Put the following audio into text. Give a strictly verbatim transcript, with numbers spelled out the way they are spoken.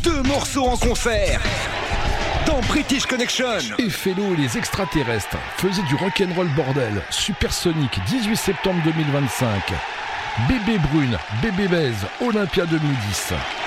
deux morceaux en concert dans British Connection. Et Fellow et les extraterrestres faisaient du rock'n'roll bordel. Supersonic, dix-huit septembre deux mille vingt-cinq. Bébé Brune, Bébé Baise, Olympia deux mille dix.